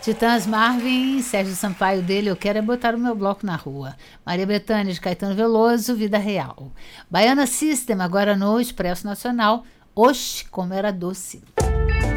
Titãs Marvin, Sérgio Sampaio dele, eu quero é botar o meu bloco na rua. Maria Bethânia de Caetano Veloso, Vida Real. Baiana System, agora no Expresso Nacional, Oxe, como era doce.